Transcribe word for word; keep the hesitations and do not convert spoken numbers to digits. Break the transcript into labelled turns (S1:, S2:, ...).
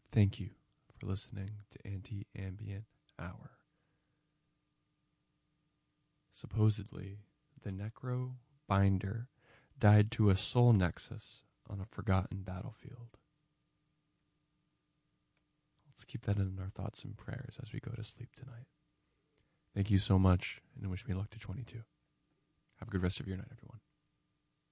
S1: Thank you for listening to Anti-Ambient Hour. Supposedly, the Necro Binder died to a soul nexus on a forgotten battlefield. Let's keep that in our thoughts and prayers as we go to sleep tonight. Thank you so much, and wish me luck to twenty-two. Have a good rest of your night, everyone.